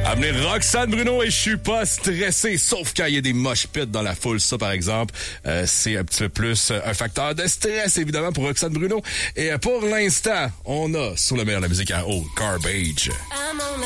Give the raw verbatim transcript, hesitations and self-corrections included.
Amener Roxane Bruno et je suis pas stressé, sauf quand il y a des mosh pits dans la foule. Ça, par exemple, euh, c'est un petit peu plus euh, un facteur de stress, évidemment, pour Roxane Bruno. Et euh, pour l'instant, on a sur le meilleur de la musique à haut, Garbage.